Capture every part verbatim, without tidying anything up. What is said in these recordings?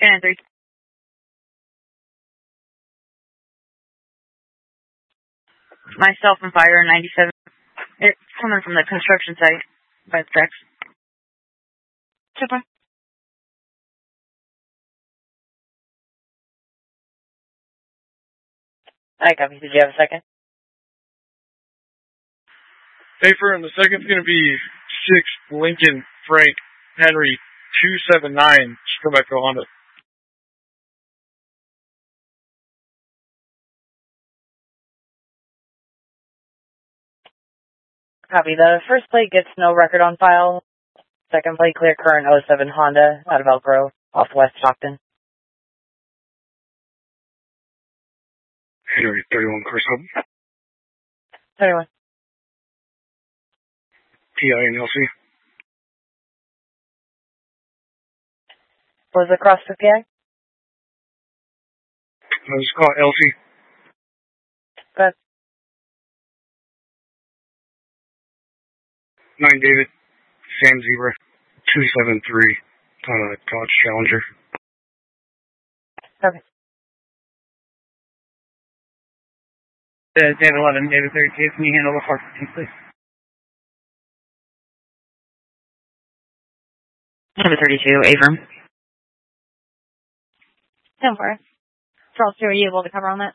ten three. Myself and fire ninety-seven. It's coming from the construction site by the tracks. Super. I copy. Did you have a second? Safer, and the second's going to be six Lincoln Frank Henry two seven nine. Just come back to Honda. Copy. The first plate gets no record on file. Second plate clear current oh seven Honda out of Elk Grove off West Stockton. Henry thirty-one Chris Hub. thirty-one. P I and L C. Was it across the P I? I just call it L C. Good. nine David. San Zebra. two seven three. On a Dodge Challenger. Okay. Uh, David eleven, David thirty-two, can you handle the four fifteen, please? Number thirty-two, Avram. ten four. Charles two, are you able to cover on that?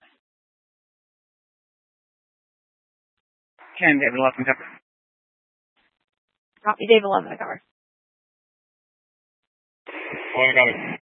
Can David eleven cover? Copy, David eleven to cover. Oh, I got it.